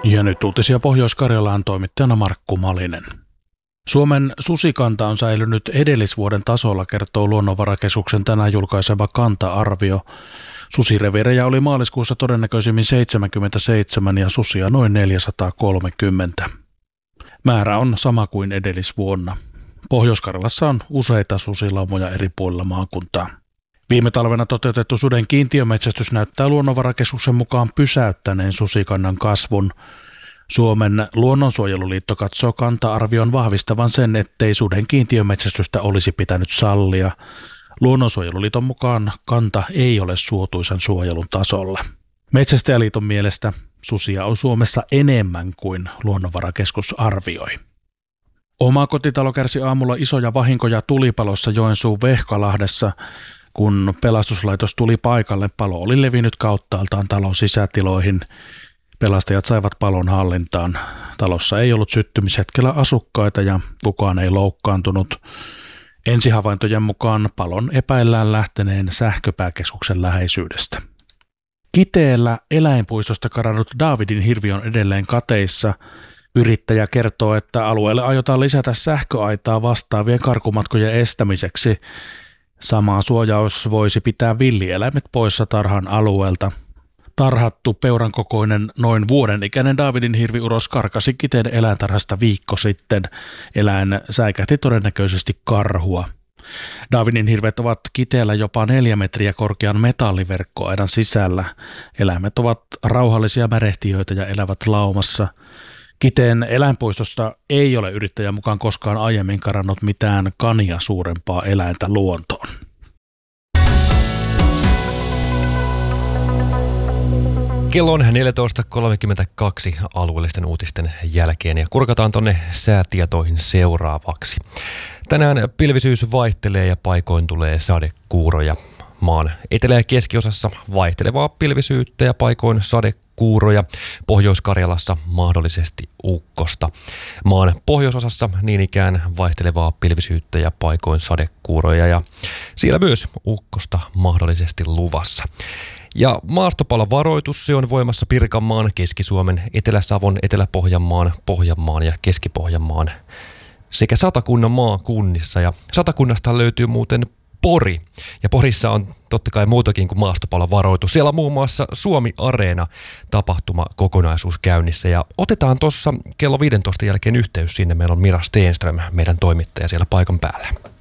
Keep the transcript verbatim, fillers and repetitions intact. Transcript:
Ja nyt uutisia Pohjois-Karjalaan, toimittajana Markku Malinen. Suomen susikanta on säilynyt edellisvuoden tasolla, kertoo Luonnonvarakeskuksen tänään julkaisema kanta-arvio. Susireviirejä oli maaliskuussa todennäköisimmin seitsemänkymmentäseitsemän ja susia noin neljäsataakolmekymmentä. Määrä on sama kuin edellisvuonna. Pohjois-Karjalassa on useita susilaumoja eri puolilla maakuntaa. Viime talvena toteutettu suden kiintiömetsästys näyttää Luonnonvarakeskuksen mukaan pysäyttäneen susikannan kasvun. Suomen luonnonsuojeluliitto katsoo kanta-arvion vahvistavan sen, ettei suden kiintiömetsästystä olisi pitänyt sallia. Luonnonsuojeluliiton mukaan kanta ei ole suotuisan suojelun tasolla. Metsästäjäliiton mielestä susia on Suomessa enemmän kuin Luonnonvarakeskus arvioi. Oma kotitalo kärsi aamulla isoja vahinkoja tulipalossa Joensuun Vehkalahdessa. Kun pelastuslaitos tuli paikalle, palo oli levinnyt kauttaaltaan talon sisätiloihin. Pelastajat saivat palon hallintaan. Talossa ei ollut syttymishetkellä asukkaita ja kukaan ei loukkaantunut. Ensihavaintojen mukaan palon epäillään lähteneen sähköpääkeskuksen läheisyydestä. Kiteellä eläinpuistosta karannut Daavidin hirvi on edelleen kateissa. Yrittäjä kertoo, että alueelle aiotaan lisätä sähköaitaa vastaavien karkumatkojen estämiseksi. Sama suojaus voisi pitää villieläimet poissa tarhan alueelta. Tarhattu peuran kokoinen noin vuoden ikäinen Daavidin hirviuros karkasi Kiteen eläintarhasta viikko sitten. Eläin säikähti todennäköisesti karhua. Daavidin hirvet ovat Kiteellä jopa neljä metriä korkean metalliverkkoaidan sisällä. Eläimet ovat rauhallisia märehtiöitä ja elävät laumassa. Kiteen eläinpuistosta ei ole yrittäjän mukaan koskaan aiemmin karannut mitään kania suurempaa eläintä luontoon. Kello on neljätoista kolmekymmentäkaksi alueellisten uutisten jälkeen ja kurkataan tonne säätietoihin seuraavaksi. Tänään pilvisyys vaihtelee ja paikoin tulee sadekuuroja. Maan etelä- ja keskiosassa vaihtelevaa pilvisyyttä ja paikoin sadekuuroja. Pohjois-Karjalassa mahdollisesti ukkosta. Maan pohjoisosassa niin ikään vaihtelevaa pilvisyyttä ja paikoin sadekuuroja ja siellä myös ukkosta mahdollisesti luvassa. Ja maastopalovaroitus, se on voimassa Pirkanmaan, Keski-Suomen, Etelä-Savon, Etelä-Pohjanmaan, Pohjanmaan ja Keski-Pohjanmaan sekä Satakunnan maakunnissa. Ja Satakunnasta löytyy muuten Pori. Ja Porissa on totta kai muutakin kuin maastopalovaroitus. Siellä on muun muassa Suomi Areena tapahtuma kokonaisuus käynnissä. Ja otetaan tuossa kello viidentoista jälkeen yhteys sinne. Meillä on Mira Stenström, meidän toimittaja siellä paikan päällä.